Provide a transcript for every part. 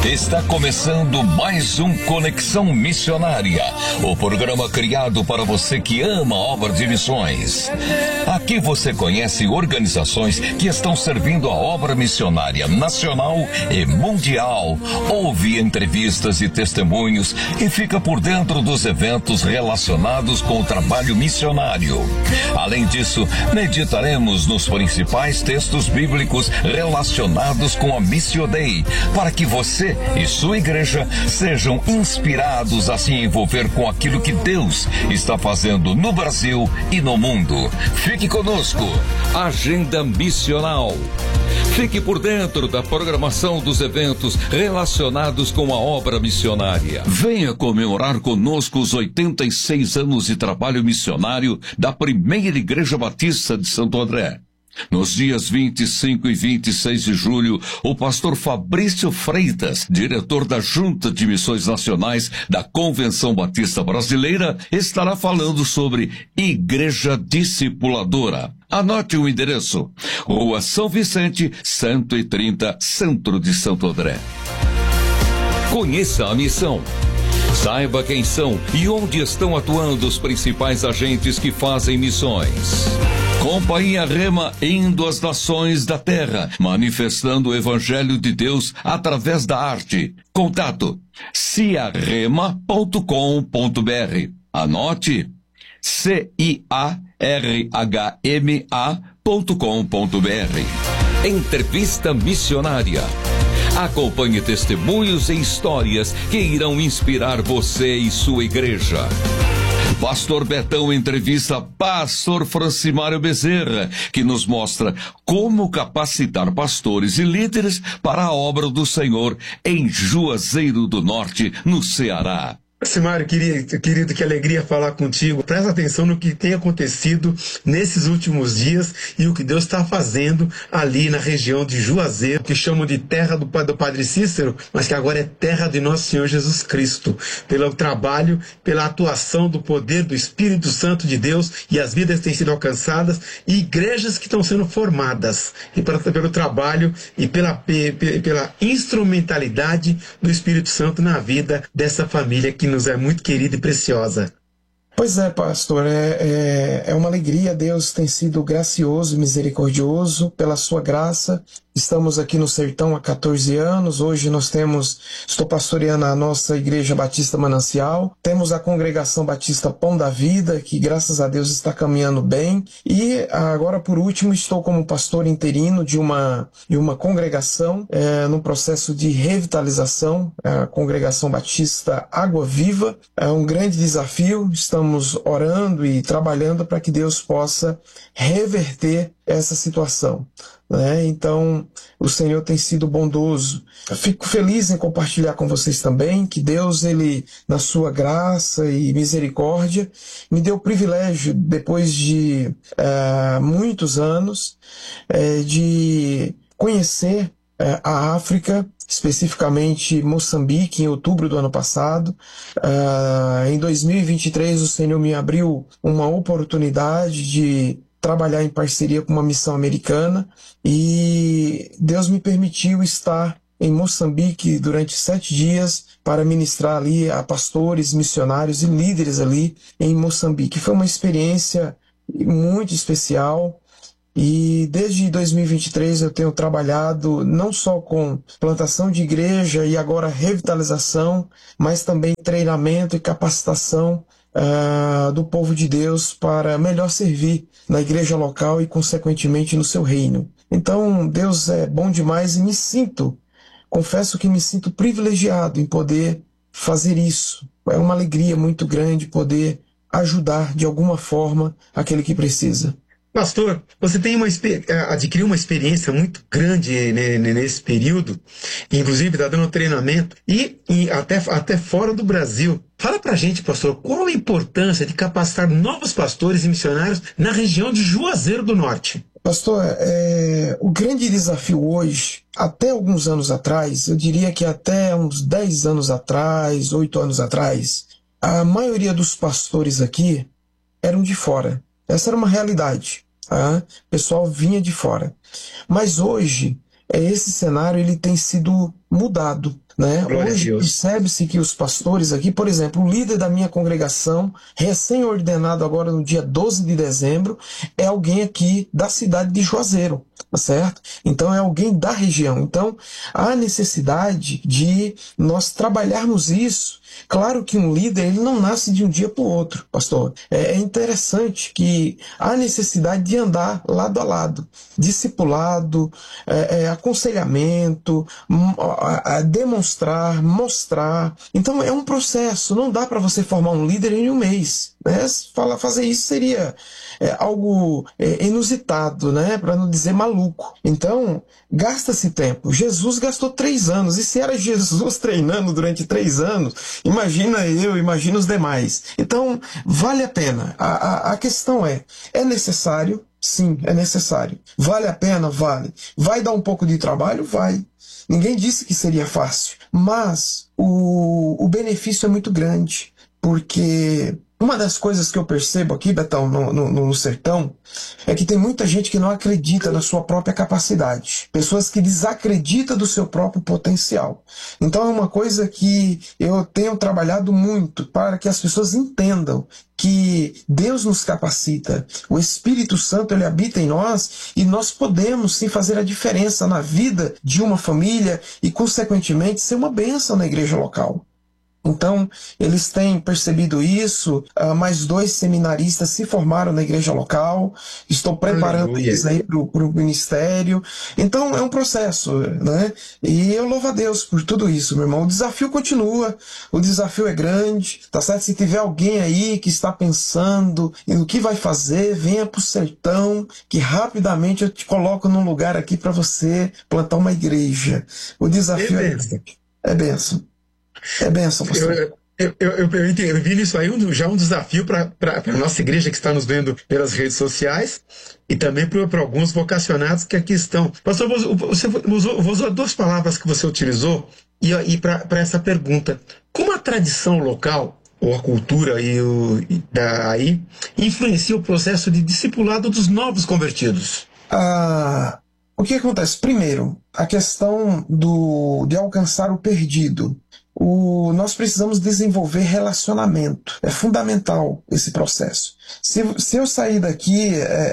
Está começando mais um Conexão Missionária, o programa criado para você que ama a obra de missões. Aqui você conhece organizações que estão servindo a obra missionária nacional e mundial. Ouve entrevistas e testemunhos e fica por dentro dos eventos relacionados com o trabalho missionário. Além disso, meditaremos nos principais textos bíblicos relacionados com a Missio Dei, para que você e sua igreja sejam inspirados a se envolver com aquilo que Deus está fazendo no Brasil e no mundo. Fique conosco. Agenda Missional. Fique por dentro da programação dos eventos relacionados com a obra missionária. Venha comemorar conosco os 86 anos de trabalho missionário da Primeira Igreja Batista de Santo André. Nos dias 25 e 26 de julho, o pastor Fabrício Freitas, diretor da Junta de Missões Nacionais da Convenção Batista Brasileira, estará falando sobre Igreja Discipuladora. Anote o endereço: Rua São Vicente, 130, Centro de Santo André. Conheça a missão. Saiba quem são e onde estão atuando os principais agentes que fazem missões. Companhia Rema indo às nações da terra, manifestando o Evangelho de Deus através da arte. Contato: ciarrema.com.br. Anote: ciarhma.com.br. Entrevista missionária. Acompanhe testemunhos e histórias que irão inspirar você e sua igreja. Pastor Betão entrevista Pastor Francimário Bezerra, que nos mostra como capacitar pastores e líderes para a obra do Senhor em Juazeiro do Norte, no Ceará. Francimário, querido, que alegria falar contigo. Presta atenção no que tem acontecido nesses últimos dias e o que Deus está fazendo ali na região de Juazeiro, que chamam de terra do Padre Cícero, mas que agora é terra de nosso Senhor Jesus Cristo. Pelo trabalho, pela atuação do poder do Espírito Santo de Deus, e as vidas têm sido alcançadas, e igrejas que estão sendo formadas, e pelo trabalho e pela instrumentalidade do Espírito Santo na vida dessa família que nos é muito querida e preciosa. Pois é, pastor, é uma alegria. Deus tem sido gracioso, misericordioso pela sua graça. Estamos aqui no Sertão há 14 anos. Hoje estou pastoreando a nossa Igreja Batista Manancial. Temos a Congregação Batista Pão da Vida, que graças a Deus está caminhando bem. E agora, por último, estou como pastor interino de uma congregação no processo de revitalização, a Congregação Batista Água Viva. É um grande desafio. Estamos orando e trabalhando para que Deus possa reverter essa situação, né? Então, o Senhor tem sido bondoso. Eu fico feliz em compartilhar com vocês também que Deus, Ele, na sua graça e misericórdia, me deu o privilégio, depois de muitos anos, de conhecer a África, especificamente Moçambique, em outubro do ano passado. Em 2023, o Senhor me abriu uma oportunidade de trabalhar em parceria com uma missão americana, e Deus me permitiu estar em Moçambique durante 7 dias para ministrar ali a pastores, missionários e líderes ali em Moçambique. Foi uma experiência muito especial. E desde 2023 eu tenho trabalhado não só com plantação de igreja e agora revitalização, mas também treinamento e capacitação do povo de Deus para melhor servir na igreja local e, consequentemente, no seu reino. Então, Deus é bom demais e confesso que me sinto privilegiado em poder fazer isso. É uma alegria muito grande poder ajudar de alguma forma aquele que precisa. Pastor, você adquiriu uma experiência muito grande nesse período, inclusive está dando treinamento, e até fora do Brasil. Fala pra gente, pastor, qual a importância de capacitar novos pastores e missionários na região de Juazeiro do Norte? Pastor, o grande desafio hoje, até alguns anos atrás, eu diria que até uns 10 anos atrás, 8 anos atrás, a maioria dos pastores aqui eram de fora. Essa era uma realidade. O pessoal vinha de fora. Mas hoje, esse cenário ele tem sido mudado. né? Glória a Hoje Deus. percebe-se que os pastores aqui, por exemplo, o líder da minha congregação, recém-ordenado agora no dia 12 de dezembro, é alguém aqui da cidade de Juazeiro, tá certo? Então é alguém da região. Então há necessidade de nós trabalharmos isso. Claro que um líder ele não nasce de um dia para o outro, pastor. É interessante que há necessidade de andar lado a lado, discipulado, aconselhamento, demonstrar, mostrar. Então é um processo, não dá para você formar um líder em um mês. Né? Fazer isso seria algo inusitado, né? Para não dizer maluco. Então, gasta-se tempo. Jesus gastou 3 anos, e se era Jesus treinando durante 3 anos, imagina imagina os demais. Então, vale a pena. A questão é necessário? Sim, é necessário. Vale a pena? Vale. Vai dar um pouco de trabalho? Vai. Ninguém disse que seria fácil, mas o benefício é muito grande, porque uma das coisas que eu percebo aqui, Betão, no sertão, é que tem muita gente que não acredita na sua própria capacidade. Pessoas que desacreditam do seu próprio potencial. Então é uma coisa que eu tenho trabalhado muito para que as pessoas entendam que Deus nos capacita. O Espírito Santo, ele habita em nós e nós podemos sim fazer a diferença na vida de uma família e, consequentemente, ser uma bênção na igreja local. Então, eles têm percebido isso. Mais 2 seminaristas se formaram na igreja local. Estou preparando eles aí para o ministério. Então, é um processo, né? E eu louvo a Deus por tudo isso, meu irmão. O desafio continua. O desafio é grande, tá certo? Se tiver alguém aí que está pensando em o que vai fazer, venha para o sertão, que rapidamente eu te coloco num lugar aqui para você plantar uma igreja. O desafio é bênção. É bênção, pastor. Eu vi nisso aí já um desafio para a nossa igreja que está nos vendo pelas redes sociais e também para alguns vocacionados que aqui estão. Pastor, você usou 2 palavras que você utilizou e para essa pergunta. Como a tradição local, ou a cultura aí, influencia o processo de discipulado dos novos convertidos? O que acontece? Primeiro, a questão de alcançar o perdido. Nós precisamos desenvolver relacionamento. É fundamental esse processo. Se eu sair daqui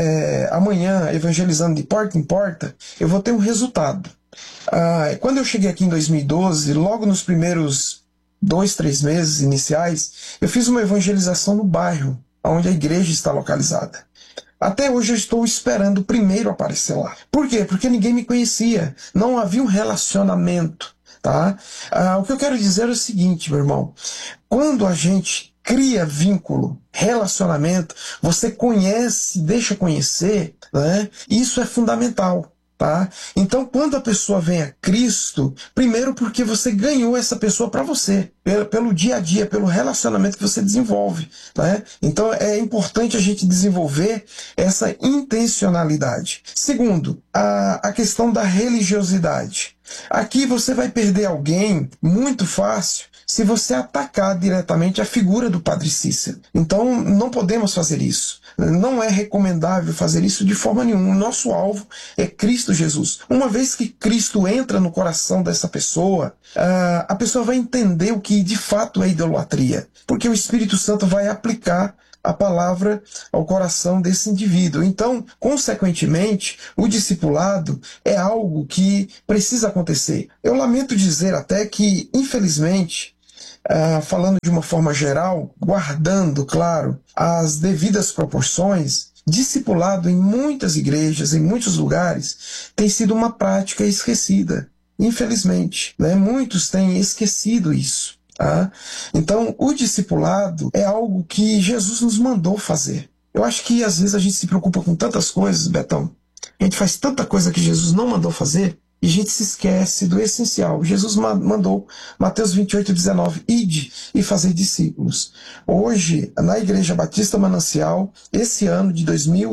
amanhã evangelizando de porta em porta, eu vou ter um resultado. Quando eu cheguei aqui em 2012, logo nos primeiros 2, 3 meses iniciais, eu fiz uma evangelização no bairro onde a igreja está localizada. Até hoje eu estou esperando o primeiro aparecer lá. Por quê? Porque ninguém me conhecia. Não havia um relacionamento. Tá? O que eu quero dizer é o seguinte, meu irmão. Quando a gente cria vínculo, relacionamento, você conhece, deixa conhecer, né? Isso é fundamental. Tá? Então, quando a pessoa vem a Cristo, primeiro porque você ganhou essa pessoa para você, pelo dia a dia, pelo relacionamento que você desenvolve. Né? Então, é importante a gente desenvolver essa intencionalidade. Segundo, a questão da religiosidade. Aqui você vai perder alguém muito fácil se você atacar diretamente a figura do Padre Cícero. Então, não podemos fazer isso. Não é recomendável fazer isso de forma nenhuma. O nosso alvo é Cristo Jesus. Uma vez que Cristo entra no coração dessa pessoa, a pessoa vai entender o que de fato é idolatria. Porque o Espírito Santo vai aplicar a palavra ao coração desse indivíduo. Então, consequentemente, o discipulado é algo que precisa acontecer. Eu lamento dizer até que, infelizmente, falando de uma forma geral, guardando, claro, as devidas proporções, discipulado em muitas igrejas, em muitos lugares, tem sido uma prática esquecida. Infelizmente, né? Muitos têm esquecido isso. Tá? Então, o discipulado é algo que Jesus nos mandou fazer. Eu acho que às vezes a gente se preocupa com tantas coisas, Betão. A gente faz tanta coisa que Jesus não mandou fazer e a gente se esquece do essencial. Jesus mandou, Mateus 28:19, ide e fazer discípulos. Hoje, na Igreja Batista Manancial, esse ano de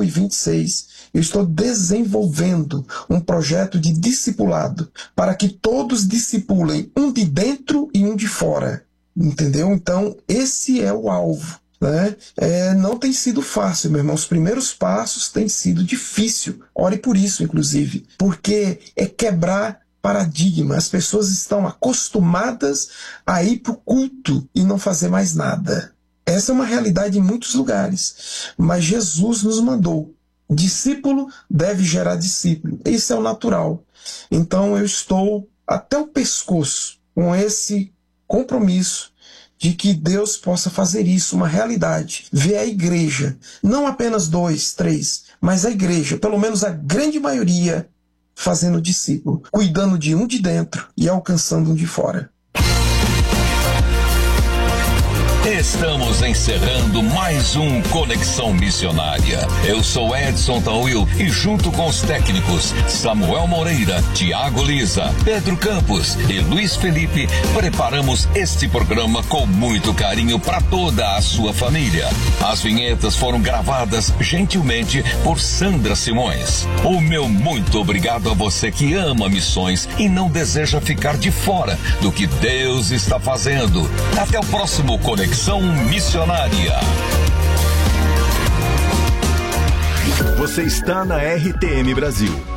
2026, eu estou desenvolvendo um projeto de discipulado para que todos discipulem, um de dentro e um de fora. Entendeu? Então, esse é o alvo. Né? Não tem sido fácil, meu irmão. Os primeiros passos têm sido difícil. Ore por isso, inclusive. Porque é quebrar paradigma. As pessoas estão acostumadas a ir para o culto e não fazer mais nada. Essa é uma realidade em muitos lugares. Mas Jesus nos mandou. Discípulo deve gerar discípulo. Isso é o natural. Então eu estou até o pescoço com esse compromisso de que Deus possa fazer isso uma realidade. Ver a igreja, não apenas 2, 3, mas a igreja, pelo menos a grande maioria, fazendo discípulo, cuidando de um de dentro e alcançando um de fora. Estamos encerrando mais um Conexão Missionária. Eu sou Edson Tauil e junto com os técnicos Samuel Moreira, Tiago Lisa, Pedro Campos e Luiz Felipe, preparamos este programa com muito carinho para toda a sua família. As vinhetas foram gravadas gentilmente por Sandra Simões. O meu muito obrigado a você que ama missões e não deseja ficar de fora do que Deus está fazendo. Até o próximo Conexão Missionária. Você está na RTM Brasil.